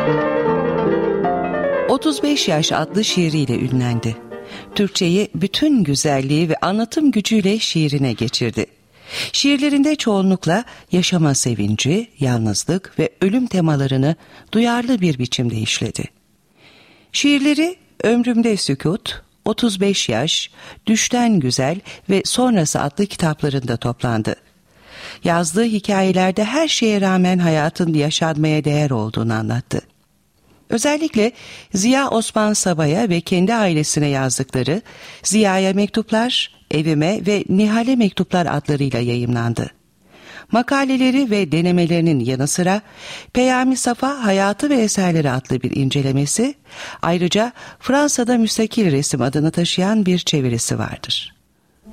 35 Yaş adlı şiiriyle ünlendi. Türkçeyi bütün güzelliği ve anlatım gücüyle şiirine geçirdi. Şiirlerinde çoğunlukla yaşama sevinci, yalnızlık ve ölüm temalarını duyarlı bir biçimde işledi. Şiirleri Ömrümde Sükut, 35 Yaş, Düşten Güzel ve Sonrası adlı kitaplarında toplandı. Yazdığı hikayelerde her şeye rağmen hayatın yaşanmaya değer olduğunu anlattı. Özellikle Ziya Osman Sabay'a ve kendi ailesine yazdıkları Ziya'ya Mektuplar, Evime ve Nihal'e Mektuplar adlarıyla yayımlandı. Makaleleri ve denemelerinin yanı sıra Peyami Safa Hayatı ve Eserleri adlı bir incelemesi, ayrıca Fransa'da Müstakil Resim adını taşıyan bir çevirisi vardır.